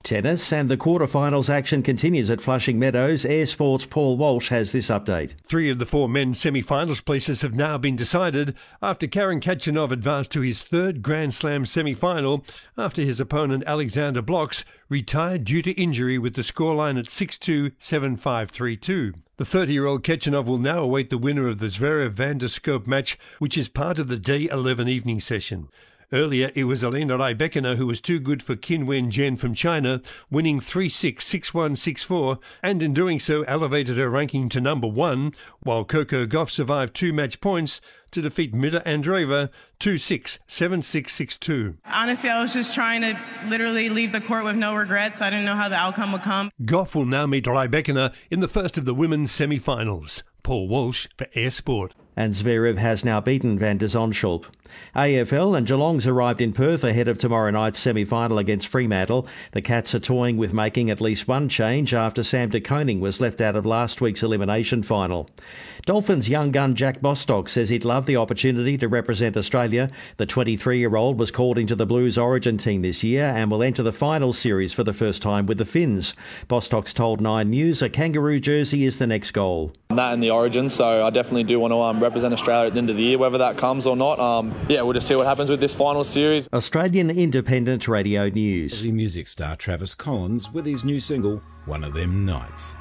Tennis and the quarterfinals action continues at Flushing Meadows. Air Sports' Paul Walsh has this update. 3 of the 4 men's semi-finals places have now been decided after Karen Khachanov advanced to his 3rd Grand Slam semi-final after his opponent Alexander Blocks retired due to injury with the scoreline at 6-2, 7-5, 3-2. The 30-year-old Khachanov will now await the winner of the Zverev-Van der Scope match, which is part of the Day 11 evening session. Earlier, it was Elena Rybakina who was too good for Qin Wen-Zhen from China, winning 3-6, 6-1, 6-4, and in doing so elevated her ranking to number 1, while Coco Gauff survived 2 match points to defeat Mida Andreeva 2-6, 7-6, 6-2. Honestly, I was just trying to literally leave the court with no regrets. I didn't know how the outcome would come. Gauff will now meet Rybakina in the first of the women's semi-finals. Paul Walsh for Air Sport. And Zverev has now beaten Van der Zandschulp. AFL and Geelong's arrived in Perth ahead of tomorrow night's semi-final against Fremantle. The Cats are toying with making at least one change after Sam de Koning was left out of last week's elimination final. Dolphins young gun Jack Bostock says he'd love the opportunity to represent Australia. The 23-year-old was called into the Blues origin team this year and will enter the final series for the first time with the Finns. Bostock's told Nine News a kangaroo jersey is the next goal. That in the origin, so I definitely do want to represent Australia at the end of the year, whether that comes or not. We'll just see what happens with this final series. Australian Independent Radio News. Aussie music star Travis Collins with his new single, One of Them Nights.